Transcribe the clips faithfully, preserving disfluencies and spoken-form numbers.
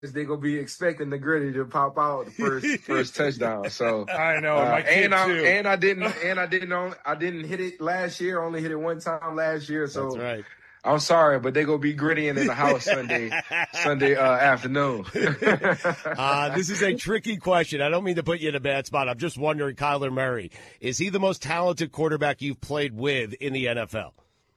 they gonna be expecting the Gritty to pop out the first first touchdown. So I know, uh, my kid and I too. and I didn't and I didn't only, I didn't hit it last year. Only hit it one time last year. So That's right. I'm sorry, but they gonna be grittying in the house Sunday Sunday uh, afternoon. uh, this is a tricky question. I don't mean to put you in a bad spot. I'm just wondering, Kyler Murray, is he the most talented quarterback you've played with in the N F L?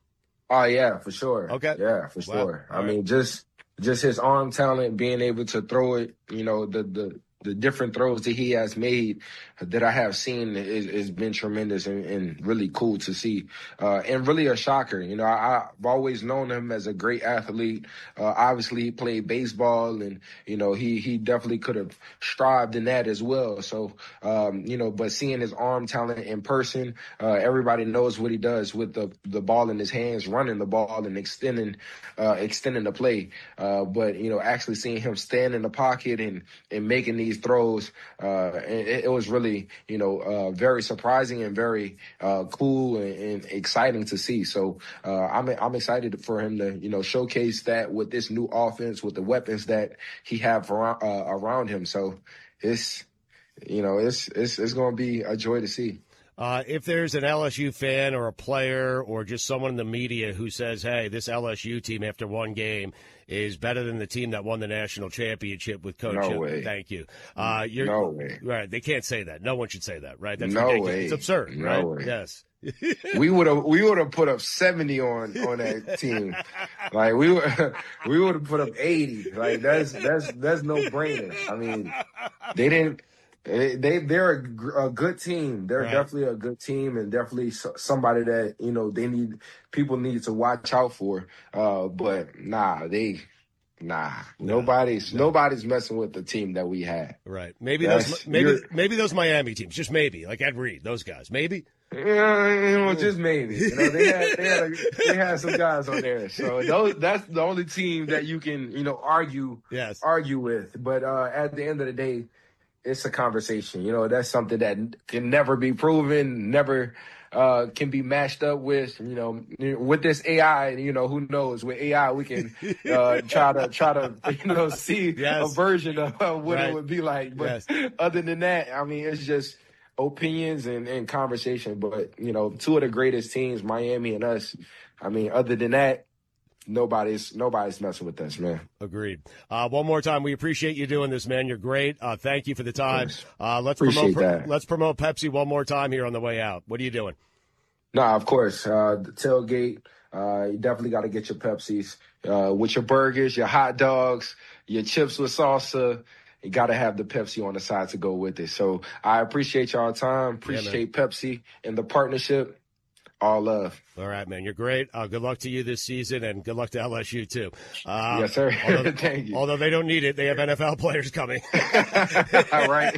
Oh yeah, for sure. Okay. Yeah, for Wow. sure. I All mean, right. just just his arm talent, being able to throw it, you know, the the the different throws that he has made that I have seen is has been tremendous and, and really cool to see. Uh, and really a shocker. You know, I, I've always known him as a great athlete. Uh, obviously, he played baseball and, you know, he, he definitely could have strived in that as well. So, um, you know, but seeing his arm talent in person, uh, everybody knows what he does with the, the ball in his hands, running the ball and extending, uh, extending the play. Uh, but, you know, actually seeing him stand in the pocket and, and making these throws, uh, it, it was really, you know, uh, very surprising and very uh, cool and, and exciting to see. So uh, I'm I'm excited for him to, you know, showcase that with this new offense, with the weapons that he have around, uh, around him. So it's, you know, it's it's it's going to be a joy to see. Uh, if there's an L S U fan or a player or just someone in the media who says, hey, this L S U team after one game is better than the team that won the national championship with Coach. No Hill. way. Thank you. Uh, you're, no way. Right. They can't say that. No one should say that, right? That's no ridiculous. way. It's absurd, no right? Way. Yes. we would have we would have put up seventy on, on that team. Like we would we would have put up eighty. Like that's that's that's no brainer. I mean, they didn't. They they're a, a good team. They're right. definitely a good team, and definitely somebody that, you know, they need people need to watch out for. Uh, but nah, they nah, no, nobody's no. nobody's messing with the team that we had. Right? Maybe That's, those maybe maybe those Miami teams, just maybe, like Ed Reed, those guys, maybe. Yeah, you know, just maybe. You know, they had they had, a, they had some guys on there, so those that's the only team that you can, you know, argue yes. argue with. But uh, at the end of the day, it's a conversation. You know, that's something that can never be proven, never uh, can be matched up with, you know, with this A I, you know, who knows? With A I, we can uh, try to, try to, you know, see yes. a version of what right. it would be like. But yes. other than that, I mean, it's just opinions and, and conversation. But, you know, two of the greatest teams, Miami and us, I mean, other than that, Nobody's nobody's messing with us, man. Agreed. Uh, one more time, we appreciate you doing this, man. You're great. Uh, thank you for the time. Uh, let's appreciate promote. that. Let's promote Pepsi one more time here on the way out. What are you doing? Nah, of course. Uh, the tailgate. Uh, you definitely got to get your Pepsis uh, with your burgers, your hot dogs, your chips with salsa. You got to have the Pepsi on the side to go with it. So I appreciate y'all time. Appreciate yeah, Pepsi and the partnership. All love. All right, man. You're great. Uh, good luck to you this season, and good luck to L S U, too. Uh, yes, sir. Although, Thank you. Although they don't need it, they have N F L players coming. All right.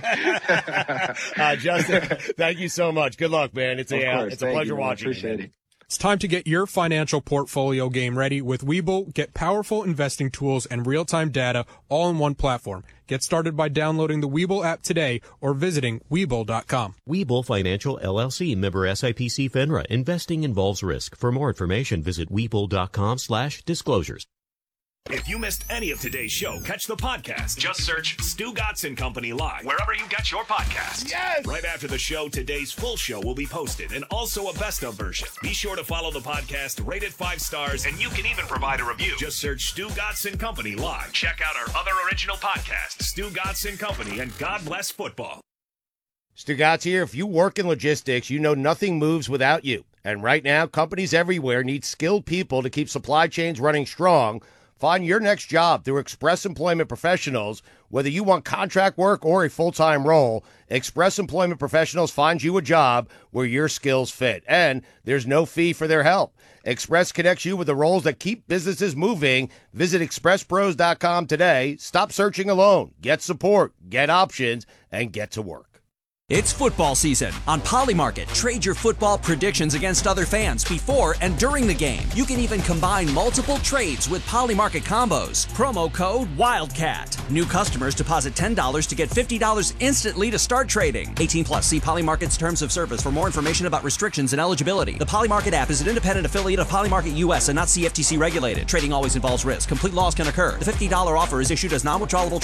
uh, Justin, thank you so much. Good luck, man. It's a, uh, it's a pleasure you, watching Appreciate you, it. It's time to get your financial portfolio game ready with Webull. Get powerful investing tools and real-time data all in one platform. Get started by downloading the Webull app today or visiting Webull dot com. Webull Financial, L L C, member S I P C FINRA. Investing involves risk. For more information, visit Webull dot com slash disclosures. If you missed any of today's show, catch the podcast. Just search Stu Gotson Company Live, wherever you get your podcasts. Yes! Right after the show, today's full show will be posted, and also a best-of version. Be sure to follow the podcast, rate it five stars, and you can even provide a review. Just search Stu Gotson Company Live. Check out our other original podcasts, Stu Gotson Company and God Bless Football. Stu Gotz here. If you work in logistics, you know nothing moves without you. And right now, companies everywhere need skilled people to keep supply chains running strong. Find your next job through Express Employment Professionals. Whether you want contract work or a full-time role, Express Employment Professionals finds you a job where your skills fit. And there's no fee for their help. Express connects you with the roles that keep businesses moving. Visit express pros dot com today. Stop searching alone. Get support, get options, and get to work. It's football season. On Polymarket, trade your football predictions against other fans before and during the game. You can even combine multiple trades with Polymarket combos. Promo code WILDCAT. New customers deposit ten dollars to get fifty dollars instantly to start trading. eighteen plus. See Polymarket's terms of service for more information about restrictions and eligibility. The Polymarket app is an independent affiliate of Polymarket U S and not C F T C regulated. Trading always involves risk. Complete loss can occur. The fifty dollars offer is issued as non-withdrawable